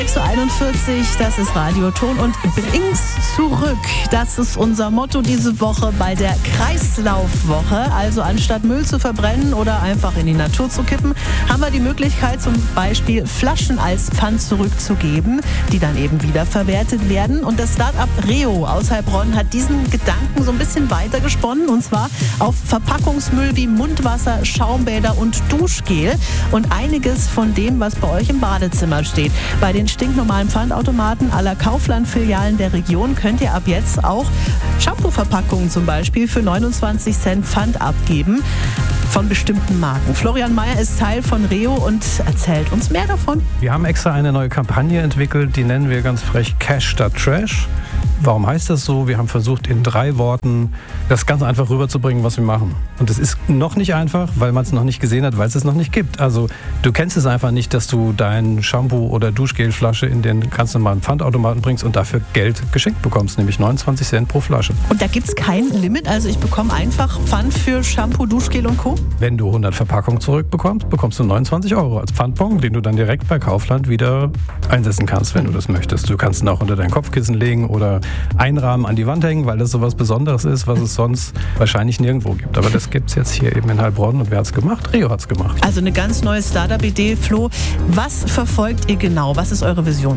6:41 Uhr, das ist Radio Ton und bring's zurück. Das ist unser Motto diese Woche bei der Kreislaufwoche. Also anstatt Müll zu verbrennen oder einfach in die Natur zu kippen, haben wir die Möglichkeit, zum Beispiel Flaschen als Pfand zurückzugeben, die dann eben wiederverwertet werden. Und das Start-up Reo aus Heilbronn hat diesen Gedanken so ein bisschen weitergesponnen, und zwar auf Verpackungsmüll wie Mundwasser, Schaumbäder und Duschgel und einiges von dem, was bei euch im Badezimmer steht. Bei den stinknormalen Pfandautomaten aller Kaufland-Filialen der Region könnt ihr ab jetzt auch Shampoo-Verpackungen zum Beispiel für 29 Cent Pfand abgeben von bestimmten Marken. Florian Mayer ist Teil von Reo und erzählt uns mehr davon. Wir haben extra eine neue Kampagne entwickelt, die nennen wir ganz frech Cash statt Trash. Warum heißt das so? Wir haben versucht, in 3 Worten das ganz einfach rüberzubringen, was wir machen. Und es ist noch nicht einfach, weil man es noch nicht gesehen hat, weil es es noch nicht gibt. Also du kennst es einfach nicht, dass du dein Shampoo oder Duschgelflasche in den ganz normalen Pfandautomaten bringst und dafür Geld geschenkt bekommst, nämlich 29 Cent pro Flasche. Und da gibt es kein Limit? Also ich bekomme einfach Pfand für Shampoo, Duschgel und Co.? Wenn du 100 Verpackungen zurückbekommst, bekommst du 29 € als Pfandbon, den du dann direkt bei Kaufland wieder einsetzen kannst, wenn du das möchtest. Du kannst ihn auch unter dein Kopfkissen legen oder einrahmen an die Wand hängen, weil das so was Besonderes ist, was es sonst wahrscheinlich nirgendwo gibt. Aber das gibt es jetzt hier eben in Heilbronn. Und wer hat es gemacht? Reo hat es gemacht. Also eine ganz neue Startup-Idee. Flo, was verfolgt ihr genau? Was ist eure Vision?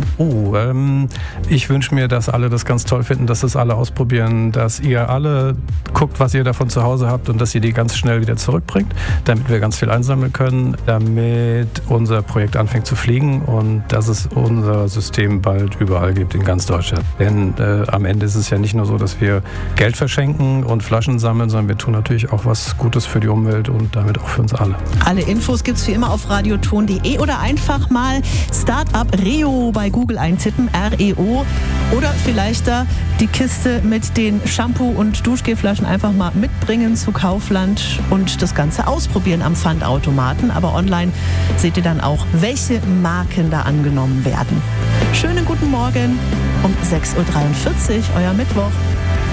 Ich wünsche mir, dass alle das ganz toll finden, dass das alle ausprobieren, dass ihr alle guckt, was ihr davon zu Hause habt und dass ihr die ganz schnell wieder zurückbringt, damit wir ganz viel einsammeln können, damit unser Projekt anfängt zu fliegen und dass es unser System bald überall gibt in ganz Deutschland. Denn am Ende ist es ja nicht nur so, dass wir Geld verschenken und Flaschen sammeln, sondern wir tun natürlich auch was Gutes für die Umwelt und damit auch für uns alle. Alle Infos gibt's wie immer auf radioton.de oder einfach mal Startup Reo bei Google eintippen, R-E-O, oder vielleicht da die Kiste mit den Shampoo- und Duschgelflaschen einfach mal mitbringen zu Kaufland und das Ganze ausprobieren am Pfandautomaten. Aber online seht ihr dann auch, welche Marken da angenommen werden. Schönen guten Morgen um 6:43 Uhr, euer Mittwoch.